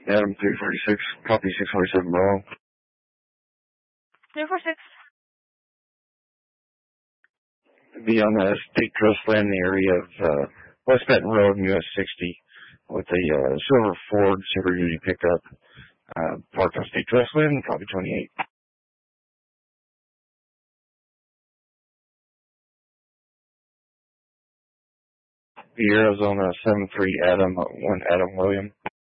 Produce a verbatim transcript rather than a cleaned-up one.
Adam three forty-six, copy six forty-seven Bravo. three forty-six. Be on the state trust land in the area of uh, West Benton Road and U S sixty with a uh, silver Ford Super Duty pickup uh, parked on state trust land, copy twenty-eight. The Arizona seven three Adam, one Adam William.